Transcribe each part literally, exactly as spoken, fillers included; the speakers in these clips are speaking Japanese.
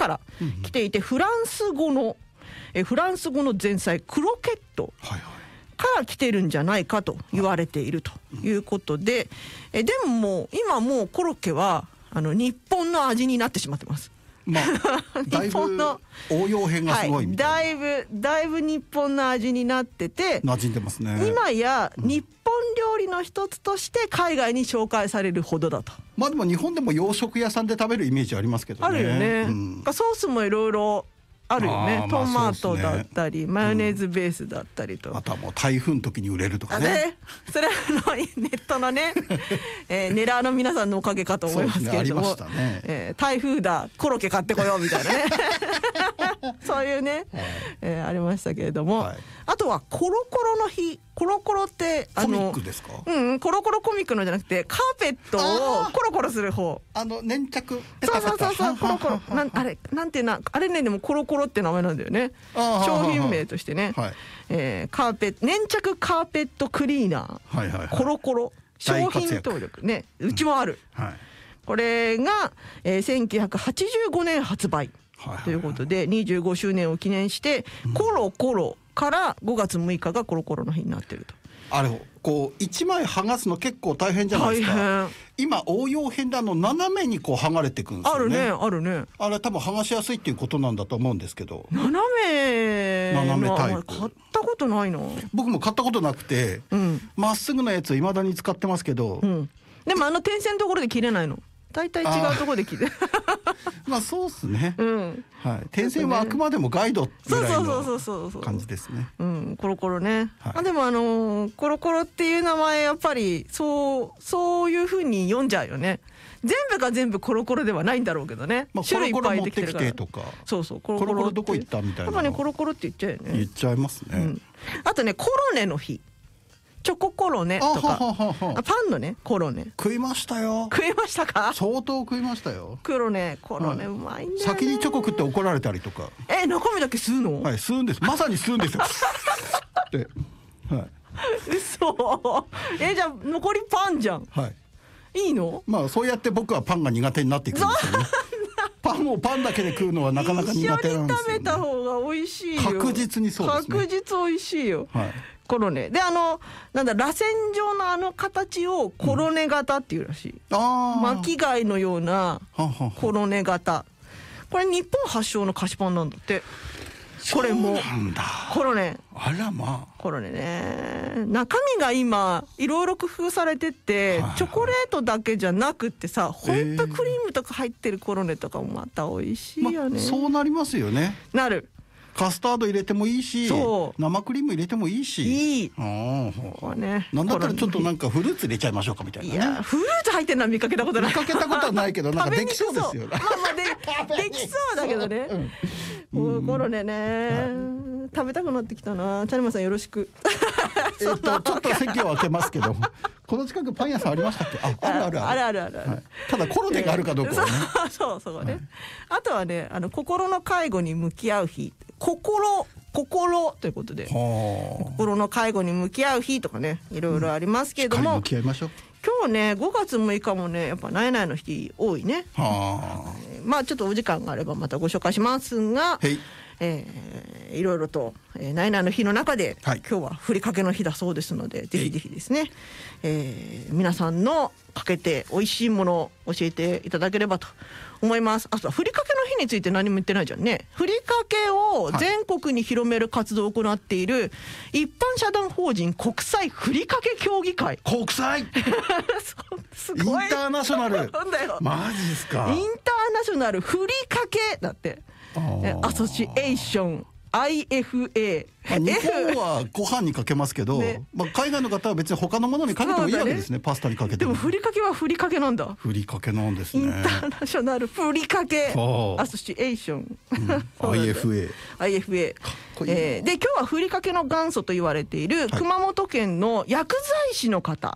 から来ていて、フランス語のえフランス語の前菜クロケットから来てるんじゃないかと言われているということで、えでももう今もうコロッケはあの日本の味になってしまってます。 まあ、だいぶ応用編がすごいみたいな、 はい、だいぶだいぶ日本の味になってて馴染んでますね。 今や日本料理の一つとして海外に紹介されるほどだと。 まあでも日本でも洋食屋さんで食べるイメージありますけどね。 あるよね、うん、ソースもいろいろあるよね。トマトだったり、まあね、マヨネーズベースだったりと、うん、 あとはもう台風の時に売れるとかね。 ねそれはのネットのね、えー、狙いの皆さんのおかげかと思いますけれども、ねねえー、台風だコロッケ買ってこようみたいなねそういうね、はいえー、ありましたけれども、はい、あとはコロコロの日。コロコロってあのコミックですか？ うんコロコロコミックのじゃなくてカーペットをコロコロする方。 あの粘着ペそうタペタそうそうそうコロコロなんあれなんていうなあれねでもコロコロって名前なんだよね。商品名としてね、はいえー、カーペット粘着カーペットクリーナー、はいはいはい、コロコロ商品登録ねうちもある、うんはい、これが、えー、せんきゅうひゃくはちじゅうごねん発売ということで、はいはいはい、にじゅうごしゅうねんを記念して、うん、コロコロからごがつむいかがコロコロの日になってると。 あれこういちまい剥がすの結構大変じゃないですか。今応用編であの斜めにこう剥がれていくんですよね。 あるねあるね。 あれ多分剥がしやすいっていうことなんだと思うんですけど。 斜め斜めタイプ買ったことないな。 僕も買ったことなくてま、うん、っすぐのやつを未だに使ってますけど、うん、 でもあの点線のところで切れないの。大体違うところで切れまあそうっすね、うんはい、点線はあくまでもガイドぐらいの感じですね。 うんコロコロね、はい、あでもあのー、コロコロっていう名前やっぱりそうそういう風に読んじゃうよね。全部が全部コロコロではないんだろうけどね、 まあ、種類いっぱいできてるからとかそうそうコロコロコロコロどこ行ったみたいなやっぱねコロコロって言っちゃうよね。 言っちゃいますね、うん、 あとねコロネの日チョココロネとかははははパンのねコロネ食いましたよ。 食いましたか？ 相当食いましたよ。 コロネコロネ、はい、うまいんだよね。 先にチョコ食って怒られたりとか。 え中身だけ吸うの？ はい吸うんです。まさに吸うんですよってはい嘘えじゃあ残りパンじゃん。はいいいの？まあそうやって僕はパンが苦手になっていくんですよねパンをパンだけで食うのはなかなか苦手なんですよね。 一緒に食べた方が美味しいよ。 確実にそうですね。 確実美味しいよ、はいコロネであのなんだ螺旋状のあの形をコロネ型っていうらしい、うん、あ巻き貝のようなコロネ型。これ日本発祥の菓子パンなんだって。これもコロネあらまあコロネね中身が今いろいろ工夫されてて、はいはい、チョコレートだけじゃなくってさホイップクリームとか入ってるコロネとかもまた美味しいよね、ま、 そうなりますよね。 なるカスタード入れてもいいし生クリーム入れてもいいしいいあ、ね、 なんだったらちょっとなんかフルーツ入れちゃいましょうかみたいな、ね、いやフルーツ入ってるのは見かけたことない見かけたことはないけどなんかできそうですよねまあまあ で, できそうだけどね、うん、コロネね、はい、食べたくなってきたな。チャリマさんよろしくえっとちょっと席を開けますけどこの近くパン屋さんありましたっけ？あ、あるあるあるあるあるある、はい、 ただコロネがあるかどうかはね、 えー、そうそうそうね、はい、あとはねあの心の介護に向き合う日心心ということで心の介護に向き合う日とかねいろいろありますけれども、 うん、向き合いましょう。 今日ねごがつむいかもねやっぱナイナイの日多いね。はまあちょっとお時間があればまたご紹介しますが、はいえー、いろいろと、えー、ナイナイの日の中で、はい、今日はふりかけの日だそうですのでぜひぜひですね、えー、皆さんのかけて美味しいものを教えていただければと思います。あとはふりかけの日について何も言ってないじゃんね。ふりかけを全国に広める活動を行っている一般社団法人国際ふりかけ協議会。 国際すごいインターナショナルマジですか。 インターナショナルふりかけだってアソシエーション アイエフエー、 日本はご飯にかけますけど、ねまあ、海外の方は別に他のものにかけてもいいわけです ね, ねパスタにかけても。 でもふりかけはふりかけなんだ。 ふりかけなんですね。 インターナショナルふりかけアソシエーション、 うん、アイエフエーアイエフエー、えー、で今日はふりかけの元祖と言われている熊本県の薬剤師の方、はい、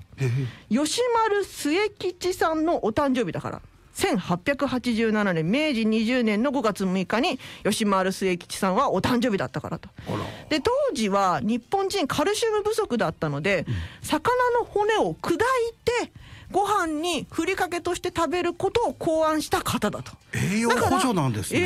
吉丸末吉さんのお誕生日だから。せんはっぴゃくはちじゅうななねんめいじにじゅうねんのごがつむいかに吉丸末吉さんはお誕生日だったからと。で当時は日本人カルシウム不足だったので、うん、魚の骨を砕いてご飯にふりかけとして食べることを考案した方だと。 栄養補助なんですね。